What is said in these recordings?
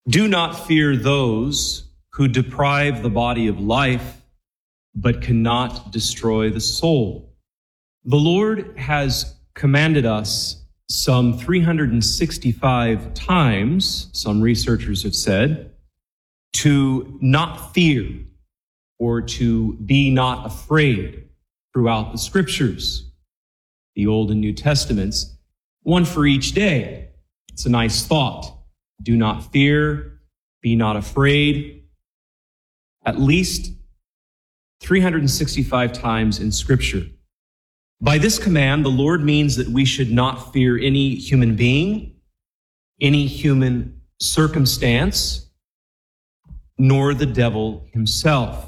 Do not fear those who deprive the body of life, but cannot destroy the soul. The Lord has commanded us some 365 times, some researchers have said, to not fear or to be not afraid throughout the scriptures, the Old and New Testaments, one for each day. It's a nice thought. Do not fear, be not afraid. At least 365 times in Scripture. By this command, the Lord means that we should not fear any human being, any human circumstance, nor the devil himself.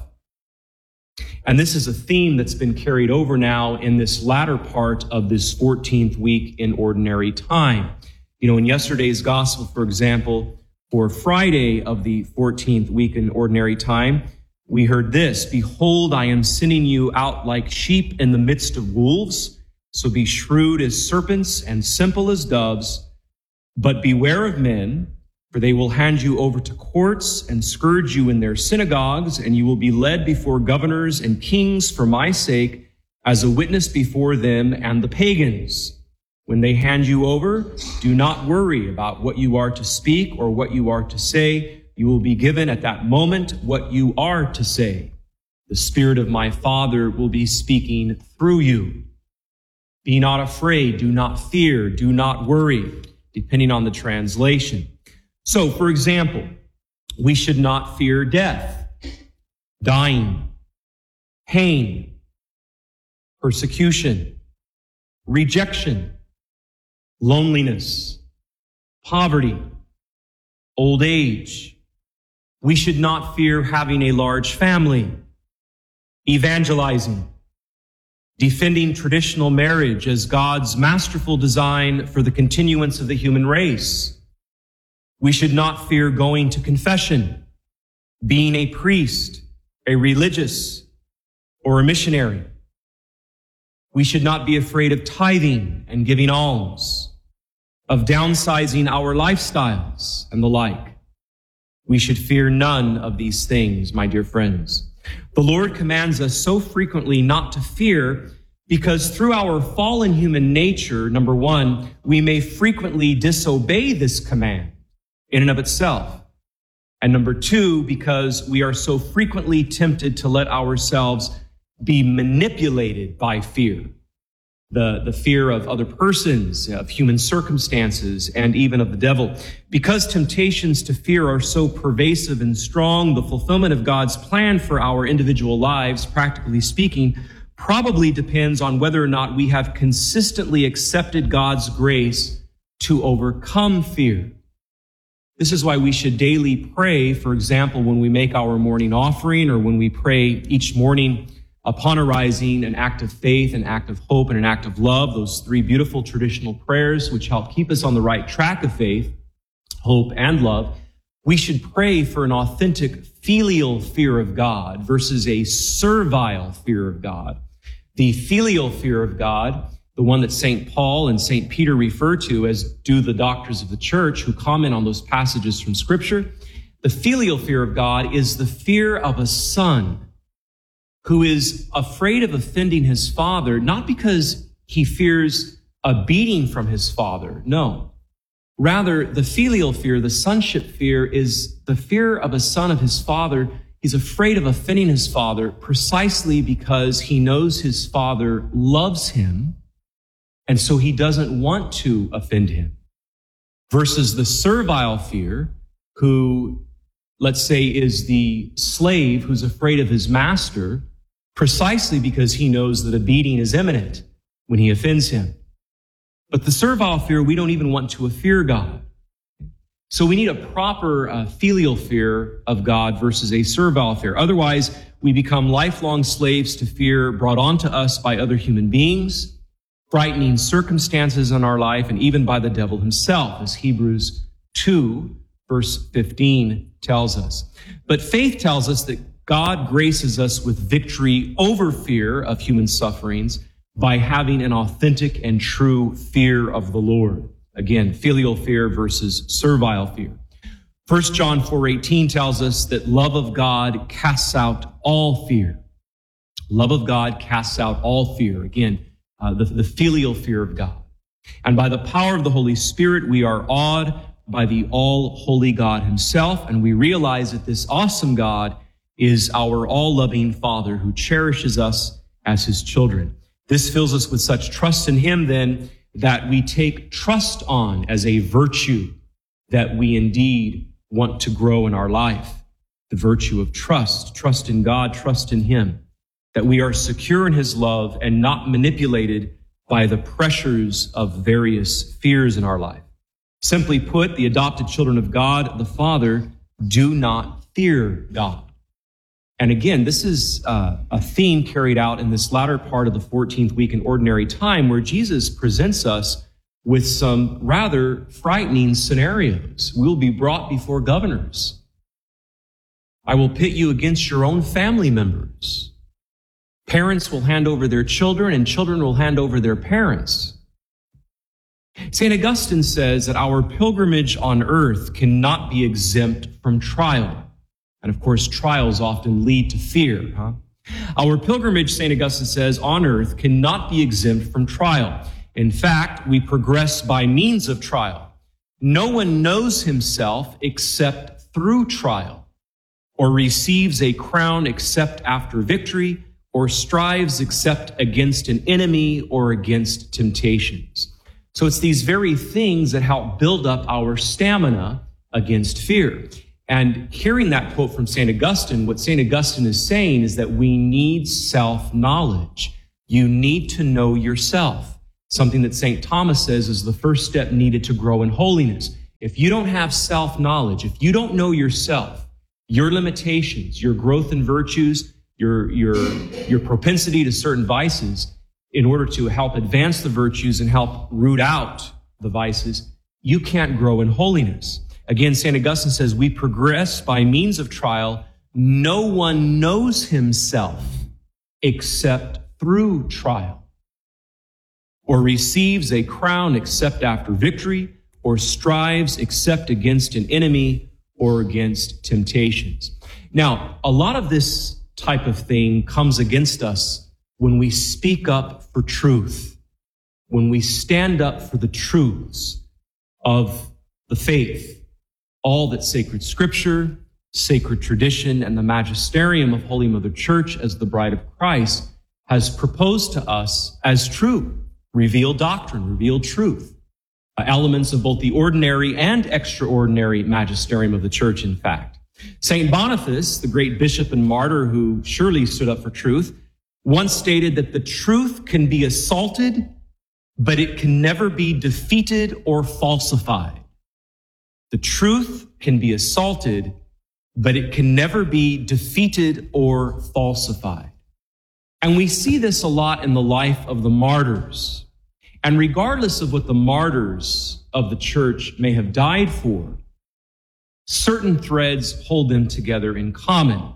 And this is a theme that's been carried over now in this latter part of this 14th week in ordinary time. You know, in yesterday's gospel, for example, for Friday of the 14th week in ordinary time, we heard this: "Behold, I am sending you out like sheep in the midst of wolves. So be shrewd as serpents and simple as doves. But beware of men, for they will hand you over to courts and scourge you in their synagogues, and you will be led before governors and kings for my sake, as a witness before them and the pagans. When they hand you over, do not worry about what you are to speak or what you are to say. You will be given at that moment what you are to say. The Spirit of my Father will be speaking through you. Be not afraid, do not fear, do not worry," depending on the translation. So, for example, we should not fear death, dying, pain, persecution, rejection, loneliness, poverty, old age. We should not fear having a large family, evangelizing, defending traditional marriage as God's masterful design for the continuance of the human race. We should not fear going to confession, being a priest, a religious, or a missionary. We should not be afraid of tithing and giving alms, of downsizing our lifestyles and the like. We should fear none of these things, my dear friends. The Lord commands us so frequently not to fear because through our fallen human nature, number one, we may frequently disobey this command in and of itself. And number two, because we are so frequently tempted to let ourselves be manipulated by fear. The fear of other persons, of human circumstances, and even of the devil. Because temptations to fear are so pervasive and strong, the fulfillment of God's plan for our individual lives, practically speaking, probably depends on whether or not we have consistently accepted God's grace to overcome fear. This is why we should daily pray, for example, when we make our morning offering or when we pray each morning upon arising, an act of faith, an act of hope, and an act of love, those three beautiful traditional prayers which help keep us on the right track of faith, hope, and love. We should pray for an authentic filial fear of God versus a servile fear of God. The filial fear of God, the one that St. Paul and St. Peter refer to, as do the doctors of the church who comment on those passages from Scripture. The filial fear of God is the fear of a son who is afraid of offending his father, not because he fears a beating from his father. No. Rather, the filial fear, the sonship fear, is the fear of a son of his father. He's afraid of offending his father precisely because he knows his father loves him, and so he doesn't want to offend him. Versus the servile fear, who, let's say, is the slave who's afraid of his master, precisely because he knows that a beating is imminent when he offends him. But the servile fear, we don't even want to fear God. So we need a proper filial fear of God versus a servile fear. Otherwise, we become lifelong slaves to fear brought on to us by other human beings, frightening circumstances in our life, and even by the devil himself, as Hebrews 2, verse 15 tells us. But faith tells us that God graces us with victory over fear of human sufferings by having an authentic and true fear of the Lord. Again, filial fear versus servile fear. 1 John 4:18 tells us that love of God casts out all fear. Love of God casts out all fear. Again, the filial fear of God. And by the power of the Holy Spirit, we are awed by the all-holy God himself, and we realize that this awesome God is our all-loving Father who cherishes us as his children. This fills us with such trust in him, then, that we take trust on as a virtue that we indeed want to grow in our life. The virtue of trust in God, trust in him, that we are secure in his love and not manipulated by the pressures of various fears in our life. Simply put, the adopted children of God, the Father, do not fear God. And again, this is a theme carried out in this latter part of the 14th week in ordinary time, where Jesus presents us with some rather frightening scenarios. We'll be brought before governors. I will pit you against your own family members. Parents will hand over their children, and children will hand over their parents. St. Augustine says that our pilgrimage on earth cannot be exempt from trial. And of course, trials often lead to fear. Our pilgrimage, St. Augustine says, on earth cannot be exempt from trial. In fact, we progress by means of trial. No one knows himself except through trial, or receives a crown except after victory, or strives except against an enemy or against temptations. So it's these very things that help build up our stamina against fear. And hearing that quote from St. Augustine, what St. Augustine is saying is that we need self-knowledge. You need to know yourself. Something that St. Thomas says is the first step needed to grow in holiness. If you don't have self-knowledge, if you don't know yourself, your limitations, your growth in virtues, your propensity to certain vices, in order to help advance the virtues and help root out the vices, you can't grow in holiness. Again, St. Augustine says, we progress by means of trial. No one knows himself except through trial, or receives a crown except after victory, or strives except against an enemy or against temptations. Now, a lot of this type of thing comes against us when we speak up for truth, when we stand up for the truths of the faith, all that sacred scripture, sacred tradition, and the magisterium of Holy Mother Church as the bride of Christ has proposed to us as true, revealed doctrine, revealed truth, elements of both the ordinary and extraordinary magisterium of the Church, in fact. St. Boniface, the great bishop and martyr who surely stood up for truth, once stated that the truth can be assaulted, but it can never be defeated or falsified. The truth can be assaulted, but it can never be defeated or falsified. And we see this a lot in the life of the martyrs. And regardless of what the martyrs of the church may have died for, certain threads hold them together in common.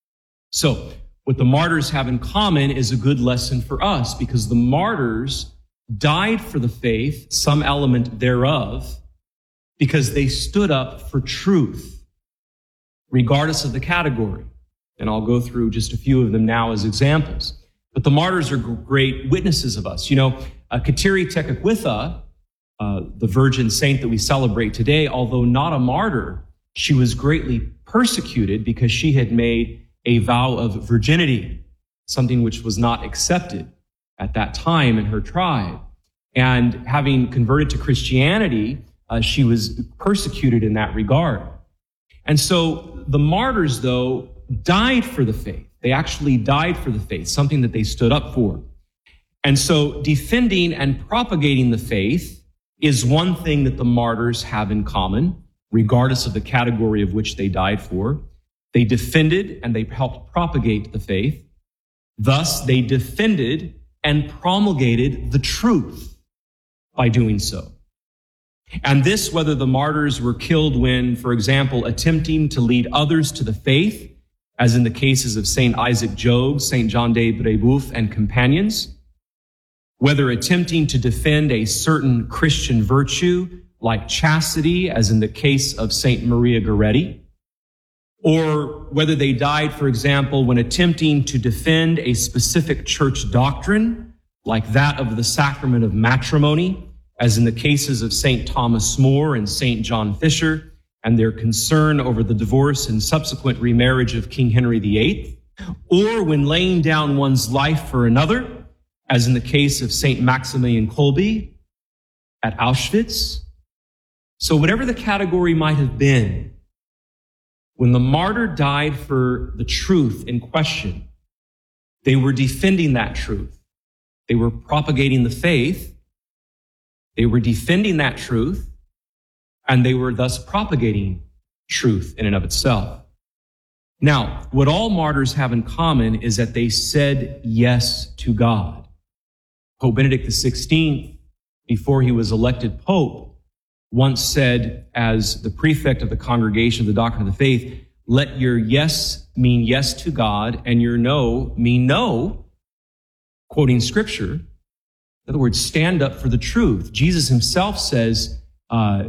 So, what the martyrs have in common is a good lesson for us, because the martyrs died for the faith, some element thereof, because they stood up for truth, regardless of the category. And I'll go through just a few of them now as examples. But the martyrs are great witnesses of us. You know, Kateri Tekakwitha, the virgin saint that we celebrate today, although not a martyr, she was greatly persecuted because she had made a vow of virginity, something which was not accepted at that time in her tribe. And having converted to Christianity, she was persecuted in that regard. And so the martyrs, though, died for the faith. They actually died for the faith, something that they stood up for. And so defending and propagating the faith is one thing that the martyrs have in common, regardless of the category of which they died for. They defended and they helped propagate the faith. Thus, they defended and promulgated the truth by doing so. And this, whether the martyrs were killed when, for example, attempting to lead others to the faith, as in the cases of St. Isaac Jogues, St. John de Brebeuf, and companions, whether attempting to defend a certain Christian virtue like chastity, as in the case of Saint Maria Goretti, or whether they died, for example, when attempting to defend a specific church doctrine, like that of the sacrament of matrimony, as in the cases of St. Thomas More and St. John Fisher, and their concern over the divorce and subsequent remarriage of King Henry VIII, or when laying down one's life for another, as in the case of St. Maximilian Kolbe at Auschwitz. So whatever the category might have been, when the martyr died for the truth in question, they were defending that truth. They were propagating the faith. They were defending that truth, and they were thus propagating truth in and of itself. Now, what all martyrs have in common is that they said yes to God. Pope Benedict XVI, before he was elected Pope, once said, as the prefect of the Congregation of the Doctrine of the Faith, let your yes mean yes to God and your no mean no, quoting scripture. In other words, stand up for the truth. Jesus himself says, the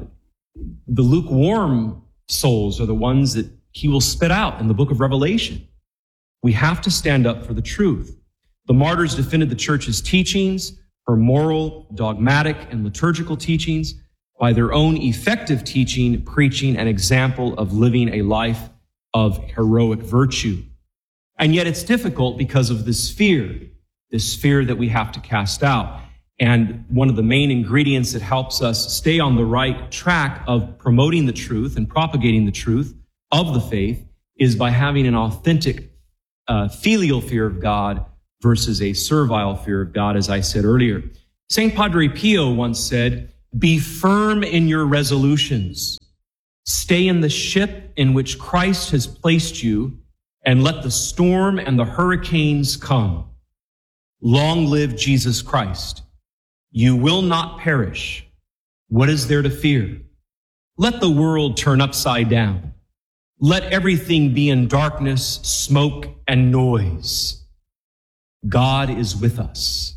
lukewarm souls are the ones that he will spit out in the book of Revelation. We have to stand up for the truth. The martyrs defended the church's teachings, her moral, dogmatic, and liturgical teachings, by their own effective teaching, preaching, and example of living a life of heroic virtue. And yet it's difficult because of this fear that we have to cast out. And one of the main ingredients that helps us stay on the right track of promoting the truth and propagating the truth of the faith is by having an authentic filial fear of God versus a servile fear of God, as I said earlier. St. Padre Pio once said, be firm in your resolutions. Stay in the ship in which Christ has placed you, and let the storm and the hurricanes come. Long live Jesus Christ. You will not perish. What is there to fear? Let the world turn upside down. Let everything be in darkness, smoke, and noise. God is with us.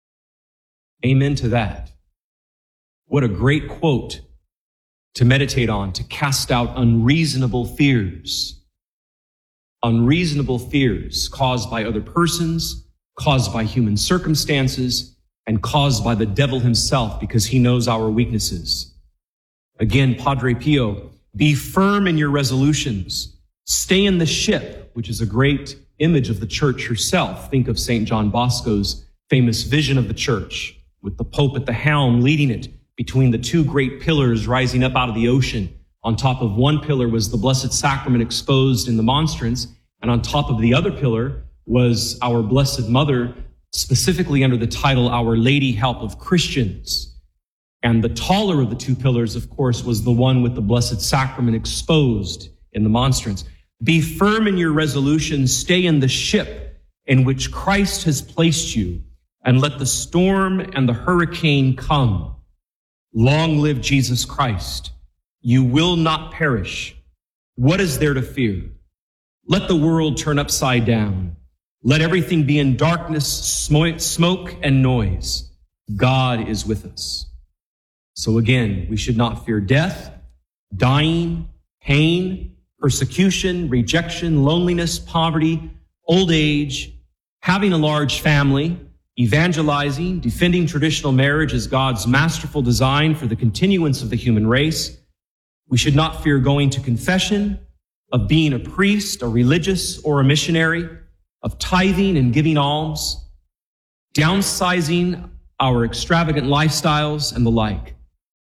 Amen to that. What a great quote to meditate on, to cast out unreasonable fears. Unreasonable fears caused by other persons, caused by human circumstances, and caused by the devil himself because he knows our weaknesses. Again, Padre Pio, be firm in your resolutions. Stay in the ship, which is a great image of the church herself. Think of St. John Bosco's famous vision of the church with the Pope at the helm leading it between the two great pillars rising up out of the ocean. On top of one pillar was the Blessed Sacrament exposed in the monstrance, and on top of the other pillar was our Blessed Mother, specifically under the title Our Lady Help of Christians. And the taller of the two pillars, of course, was the one with the Blessed Sacrament exposed in the monstrance. Be firm in your resolution, stay in the ship in which Christ has placed you, and let the storm and the hurricane come. Long live Jesus Christ. You will not perish. What is there to fear? Let the world turn upside down. Let everything be in darkness, smoke, and noise. God is with us. So again, we should not fear death, dying, pain, persecution, rejection, loneliness, poverty, old age, having a large family, evangelizing, defending traditional marriage as God's masterful design for the continuance of the human race. We should not fear going to confession, of being a priest, a religious, or a missionary, of tithing and giving alms, downsizing our extravagant lifestyles, and the like.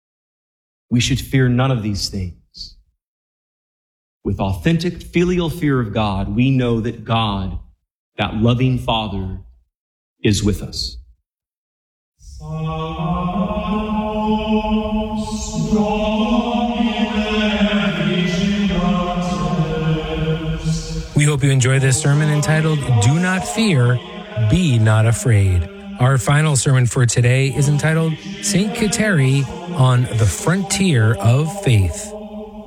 We should fear none of these things. With authentic filial fear of God, we know that God, that loving Father, is with us. We hope you enjoy this sermon entitled, Do Not Fear, Be Not Afraid. Our final sermon for today is entitled, St. Kateri on the Frontier of Faith.